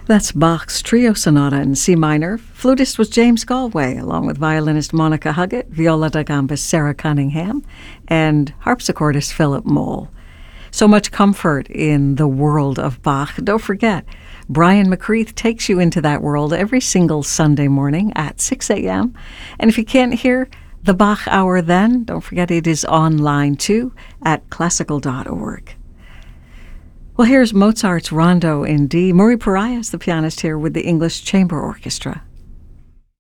That's Bach's Trio Sonata in C minor. Flutist was James Galway, along with violinist Monica Huggett, viola da gamba Sarah Cunningham, and harpsichordist Philip Mole. So much comfort in the world of Bach. Don't forget, Brian McCreath takes you into that world every single Sunday morning at 6 a.m. And if you can't hear the Bach Hour then, don't forget it is online too at classical.org. Well, here's Mozart's Rondo in D. Murray Pariah is the pianist here with the English Chamber Orchestra.